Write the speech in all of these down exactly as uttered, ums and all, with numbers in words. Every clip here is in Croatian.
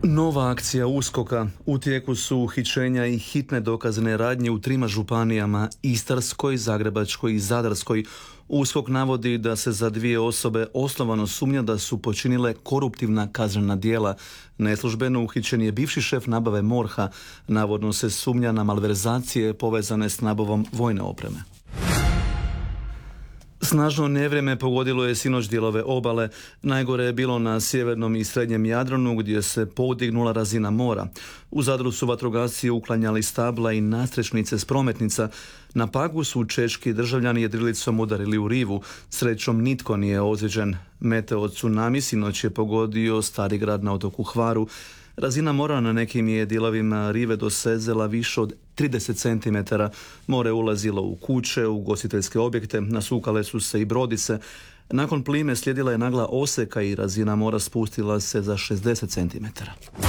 Nova akcija USKOK-a. U tijeku su uhićenja i hitne dokazne radnje u trima županijama, Istarskoj, Zagrebačkoj i Zadarskoj. USKOK navodi da se za dvije osobe osnovano sumnja da su počinile koruptivna kaznena djela. Neslužbeno uhićen je bivši šef nabave MORH-a. Navodno se sumnja na malverzacije povezane s nabavom vojne opreme. Snažno nevrijeme pogodilo je sinoć dijelove obale. Najgore je bilo na sjevernom i srednjem Jadranu gdje se podignula razina mora. U Zadru su vatrogasci uklanjali stabla i nadstrešnice s prometnica. Na Pagu su češki državljani jedrilicom udarili u rivu. Srećom nitko nije ozlijeđen. Meteo tsunami sinoć je pogodio Stari grad na otoku Hvaru. Razina mora na nekim je dijelovima rive dosezala više od trideset centimetara. More ulazilo u kuće, u ugostiteljske objekte, nasukale su se i brodice. Nakon plime slijedila je nagla oseka i razina mora spustila se za šezdeset centimetara.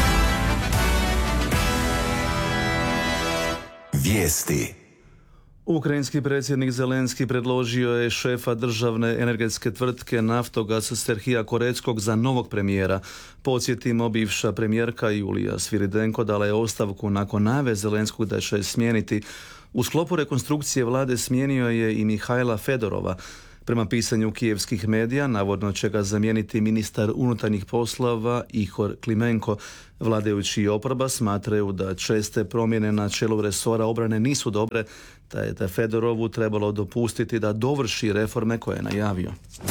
Vijesti. Ukrajinski predsjednik Zelenski predložio je šefa državne energetske tvrtke Naftogaz Serhija Koreckog za novog premijera. Podsjetimo, bivša premijerka Julija Sviridenko dala je ostavku nakon najave Zelenskog da će je smijeniti. U sklopu rekonstrukcije vlade smijenio je i Mihajla Fedorova. Prema pisanju kijevskih medija, navodno će ga zamijeniti ministar unutarnjih poslova Ihor Klimenko. Vladajući i oporba smatraju da česte promjene na čelu resora obrane nisu dobre, da je da Fedorovu trebalo dopustiti da dovrši reforme koje je najavio.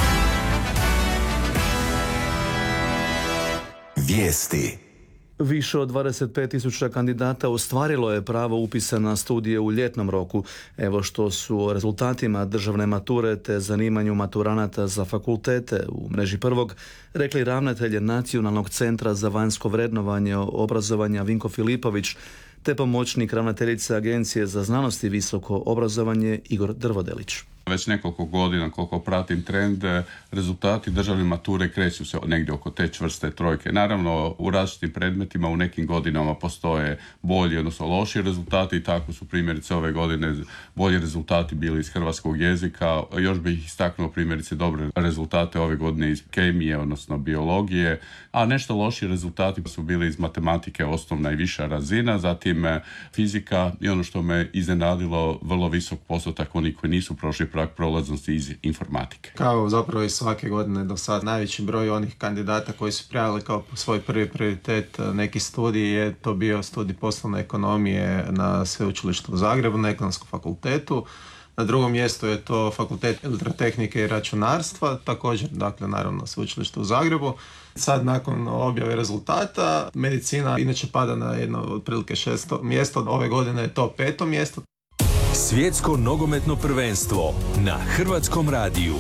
Vijesti. Više od dvadeset pet tisuća kandidata ostvarilo je pravo upisa na studije u ljetnom roku. Evo što su o rezultatima državne mature te zanimanju maturanata za fakultete u mreži prvog rekli ravnatelj Nacionalnog centra za vanjsko vrednovanje obrazovanja Vinko Filipović te pomoćnik ravnateljice Agencije za znanost i visoko obrazovanje Igor Drvodelić. Već nekoliko godina koliko pratim trend, rezultati državne mature kreću se negdje oko te čvrste trojke. Naravno, u različitim predmetima u nekim godinama postoje bolji, odnosno loši rezultati i tako su primjerice ove godine bolji rezultati bili iz hrvatskog jezika. Još bih istaknuo primjerice dobre rezultate ove godine iz kemije, odnosno biologije, a nešto loši rezultati su bili iz matematike, osnovna i viša razina, zatim fizika i ono što me iznenadilo, vrlo visok postotak onih koji nisu prošli prag prolaznosti iz informatike. Kao zapravo i svake godine do sad najveći broj onih kandidata koji su prijavili kao svoj prvi prioritet neki studij je to bio studij poslovne ekonomije na Sveučilištu u Zagrebu, na Ekonomskom fakultetu. Na drugom mjestu je to Fakultet elektrotehnike i računarstva, također, dakle, naravno, Sveučilište u Zagrebu. Sad, nakon objave rezultata, medicina inače pada na jedno otprilike šesto mjesto, ove godine je to peto mjesto. Svjetsko nogometno prvenstvo na Hrvatskom radiju.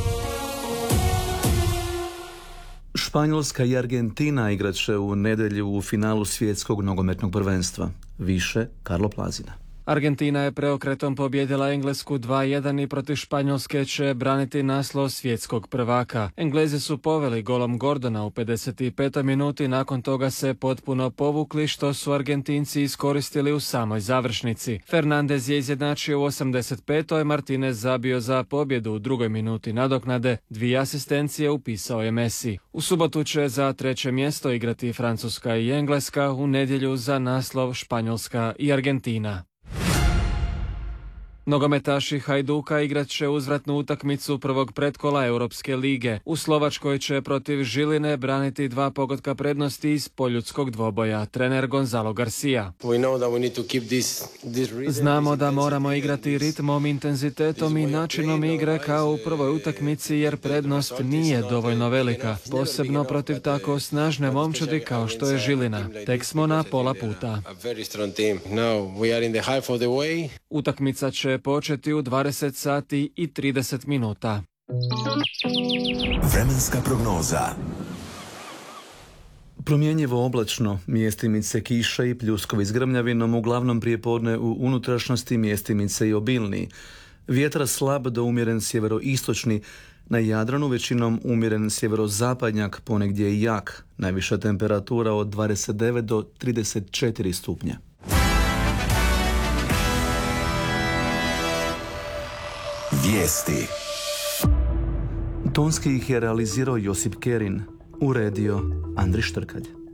Španjolska i Argentina igrat će u nedjelju u finalu svjetskog nogometnog prvenstva. Više Karlo Plazina. Argentina je preokretom pobijedila Englesku dva jedan i protiv Španjolske će braniti naslov svjetskog prvaka. Englezi su poveli golom Gordona u pedeset petoj minuti, nakon toga se potpuno povukli što su Argentinci iskoristili u samoj završnici. Fernandez je izjednačio u osamdeset petoj, Martinez zabio za pobjedu u drugoj minuti nadoknade, dvije asistencije upisao je Messi. U subotu će za treće mjesto igrati Francuska i Engleska, u nedjelju za naslov Španjolska i Argentina. Nogometaši Hajduka igrat će uzvratnu utakmicu prvog pretkola Europske lige. U Slovačkoj će protiv Žiline braniti dva pogotka prednosti iz poljudskog dvoboja, trener Gonzalo Garcia. Znamo da moramo igrati ritmom, intenzitetom i načinom igre kao u prvoj utakmici jer prednost nije dovoljno velika, posebno protiv tako snažne momčadi kao što je Žilina. Tek smo na pola puta. Utakmica će početi u dvadeset sati i trideset minuta. Vremenska prognoza. Promjenjivo oblačno, mjestimice kiše i pljuskovi s grmljavinom, uglavnom prijepodne u unutrašnjosti, mjestimice i obilniji. Vjetar slab do umjeren sjeveroistočni, na Jadranu većinom umjeren sjeverozapadnjak, ponegdje i jak. Najviša temperatura od dvadeset devet do trideset četiri stupnja. Vijesti. Tonski ih je realizirao Josip Kerin, uredio Andri Štrkalj.